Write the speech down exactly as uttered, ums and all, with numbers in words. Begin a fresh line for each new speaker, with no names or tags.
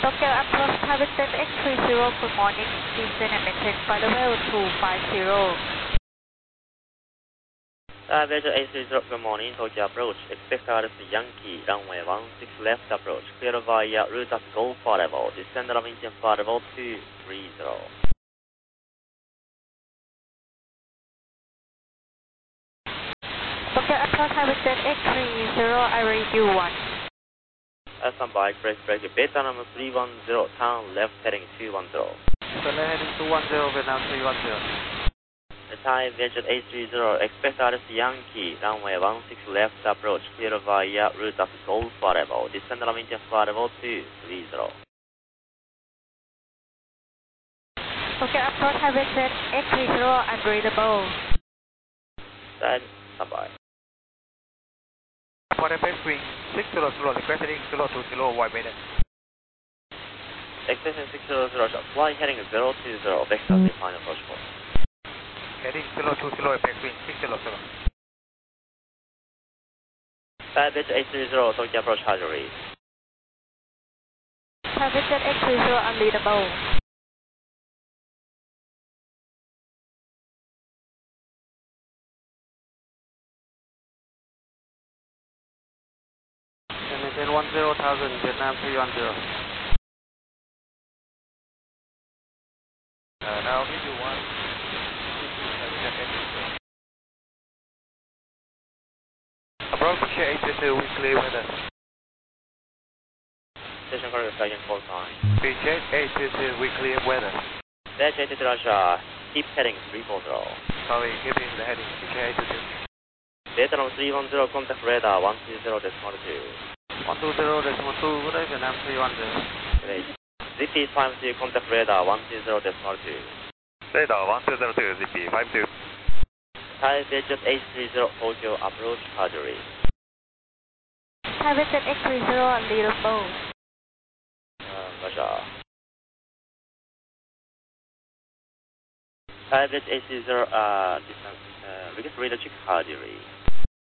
Tokyo approach Habitat X three zero, good morning, descend and maintain flight level two five zero.
Aviator eight three zero, good morning, Tokyo approach, expect R S Yankee, runway one six left approach, clear via route at Golf level, descend and maintain flight level two three zero.
Tokyo approach Habitat X three zero, I read you one.
Uh, stand by, press brake, beta number three one zero, turn left heading two one zero.
So left heading two one zero, Vietnam three one zero.
Thai Vietjet eight three zero, expect R S Yankee, runway one six left approach, clear via route at Golf level, descend and maintain flight level two three zero.
Tokyo approach Habitat X three zero, unreadable.
Stand by.
For the base wing, six zero zero, request heading zero two zero, wide minute.
Extension six zero zero, fly heading zero two zero, vector the final approach course.
Heading zero two zero, base wing, six zero zero.
Thai Vietjet eight three zero, Tokyo approach Hajuri.
Habitat X three zero, unreadable.
Maintain one zero thousand, Vietnam three one zero. Uh, now give you one. Approach eight three two, weekly weather.
Station correct, second full time.
Vietjet eight three two, weekly weather.
Vietjet eight Russia, keep heading three four zero.
Sorry, keeping the heading, Vietjet eight two two.
Beta number three one zero, contact radar one two zero decimal two.
one two zero decimal two, good day, Vietnam three one zero.
Great. Z P five two, contact radar one two zero decimal two.
Radar one two zero two, Z P five two.
Thai Vietjet eight three zero, Tokyo approach Hajuri.
Habitat X three zero, unreadable.
Uh, Russia. Thai Vietjet eight three zero, uh, distance, uh, we get radar check Hajuri.